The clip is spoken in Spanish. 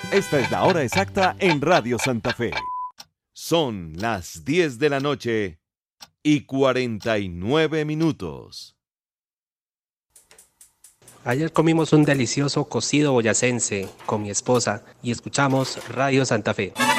Esta es la hora exacta en Radio Santa Fe. Son las 10 de la noche y 49 minutos. Ayer comimos un delicioso cocido boyacense con mi esposa y escuchamos Radio Santa Fe.